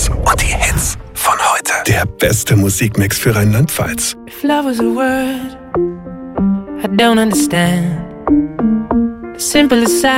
damals und die Hits von heute. Der beste Musikmix für Rheinland-Pfalz. If love was a word I don't understand, the simplest